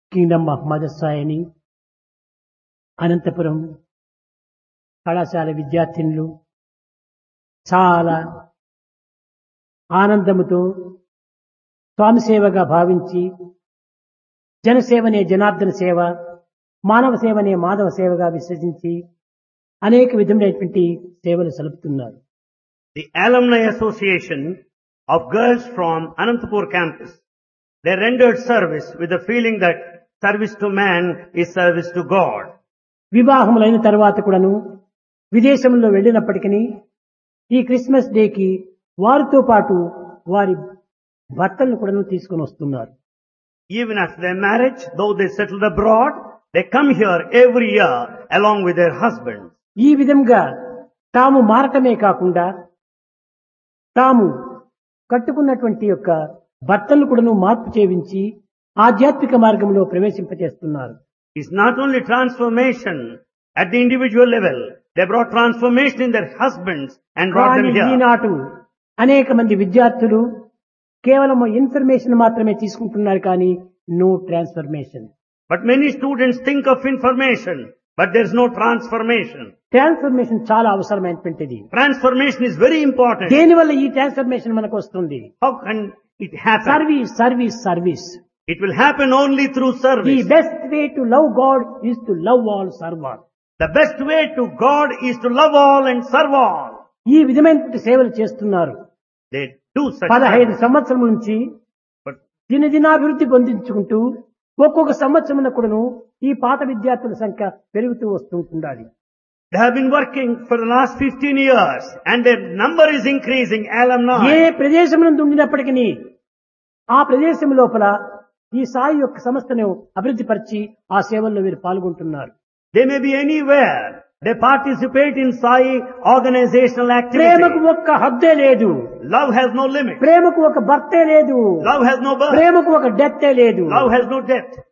Kingdom of mother సాయిని అనంతపురం కళాశాల విద్యార్థినులు చాలా ఆనందముతో స్వామి సేవగా భావించి జనసేవనే జనార్దన సేవ, మానవ సేవనే మాధవ సేవగా విశ్వసించి అనేక విధములైనటువంటి సేవలు సలుపుతున్నారు. The Alumni Association of girls from Anantapur campus, they rendered service with the feeling that service to man is service to God. వివాహములైన తర్వాత కూడాను విదేశంలో వెళ్ళినప్పటికీ ఈ క్రిస్మస్ డేకి వారితో పాటు వారి భర్తలను కూడాను తీసుకుని వస్తున్నారు. Even after their marriage, though they settled abroad, they come here every year along with their husbands. ఈ విధంగా తాము మారటమే కాకుండా తాము కట్టుకున్నటువంటి యొక్క భర్తలను కూడాను మార్పు చేయించి ఆధ్యాత్మిక మార్గంలో ప్రవేశింపచేస్తున్నారు. It's not only transformation at the individual level, they brought transformation in their husbands and brought them here. ఈనాటు అనేక మంది విద్యార్థులు కేవలం ఇన్ఫర్మేషన్ మాత్రమే తీసుకుంటున్నారు కానీ no transformation. But many students think of information, but there's no transformation. Transformation చాలా అవసరమైనటువంటిది. Transformation is very important. దేనివల్ల ఈ ట్రాన్స్ఫర్మేషన్ మనకు వస్తుంది? How can it happen? Service service service. It will happen only through the service. Best way to love God is to love all serve all. The best way to God is to love all and serve all. ఈ విధమైనటువంటి సేవలు చేస్తున్నారు. They do such 15 service. సంవత్సరం నుంచి But దినదినాభివృద్ధి పొందించుకుంటూ ఒక్కొక్క సంవత్సరం కూడాను ఈ పాత విద్యార్థుల సంఖ్య పెరుగుతూ వస్తుంటుండాలి. they have been working for the last 15 years and their number is increasing, A alumni. ప్రదేశం నుండి ఉండినప్పటికీ ఆ ప్రదేశం లోపల ఈ సాయి యొక్క సంస్థను అభివృద్ధి పరిచి ఆ సేవల్లో వీరు పాల్గొంటున్నారు. They may be anywhere. They participate in Sai organizational ప్రేమకు activity. ఒక్క హద్దే లేదు. Love has no limit. ప్రేమకు ఒక బర్తే లేదు. Love has no birth. ప్రేమకు ఒక డెత్తే లేదు. Love has no depth.